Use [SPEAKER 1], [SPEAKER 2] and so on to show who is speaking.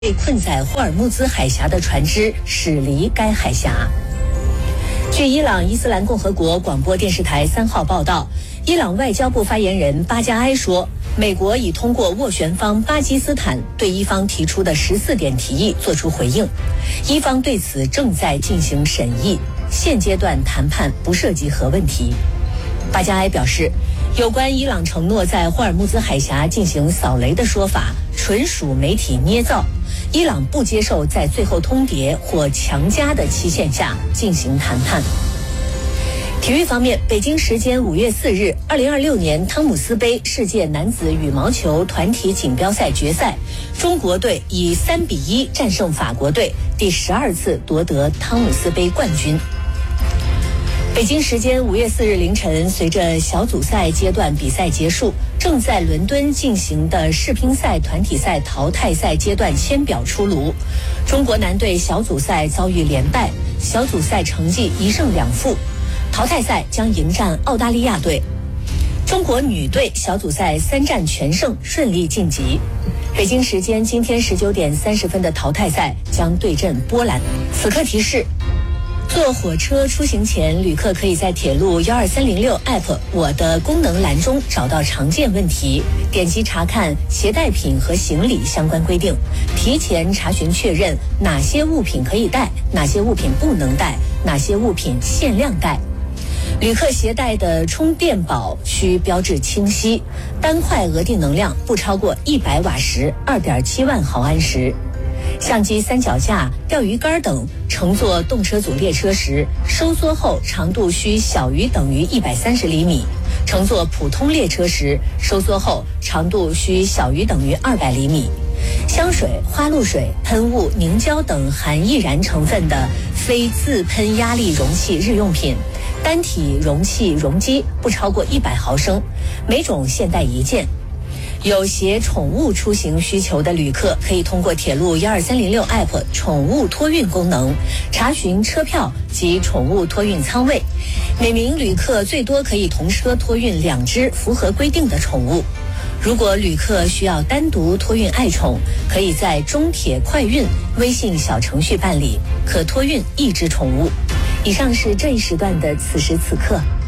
[SPEAKER 1] 被困在霍尔木兹海峡的船只驶离该海峡。据伊朗伊斯兰共和国广播电视台3号报道，伊朗外交部发言人巴加埃说，美国已通过斡旋方巴基斯坦对伊方提出的14点提议作出回应，伊方对此正在进行审议，现阶段谈判不涉及核问题。巴加埃表示，有关伊朗承诺在霍尔木兹海峡进行扫雷的说法纯属媒体捏造，伊朗不接受在最后通牒或强加的期限下进行谈判。体育方面，北京时间5月4日，2026年汤姆斯杯世界男子羽毛球团体锦标赛决赛，中国队以3-1战胜法国队，第12次夺得汤姆斯杯冠军。北京时间5月4日凌晨，随着小组赛阶段比赛结束，正在伦敦进行的世乒赛团体赛淘汰赛阶段签表出炉。中国男队小组赛遭遇连败，小组赛成绩1胜2负，淘汰赛将迎战澳大利亚队。中国女队小组赛3战全胜，顺利晋级。北京时间今天19点30分的淘汰赛将对阵波兰。此刻提示，坐火车出行前，旅客可以在铁路12306 App 我的功能栏中找到常见问题，点击查看携带品和行李相关规定，提前查询确认哪些物品可以带，哪些物品不能带，哪些物品限量带。旅客携带的充电宝需标志清晰，单块额定能量不超过100瓦时 2.7万毫安时。相机三脚架、钓鱼竿等乘坐动车组列车时，收缩后长度需小于等于130厘米；乘坐普通列车时，收缩后长度需小于等于200厘米。香水、花露水、喷雾、凝胶等含易燃成分的非自喷压力容器日用品，单体容器容积不超过100毫升，每种限带1件。有携宠物出行需求的旅客，可以通过铁路12306 App 宠物托运功能查询车票及宠物托运舱位。每名旅客最多可以同车托运2只符合规定的宠物。如果旅客需要单独托运爱宠，可以在中铁快运微信小程序办理，可托运1只宠物。以上是这一时段的此时此刻。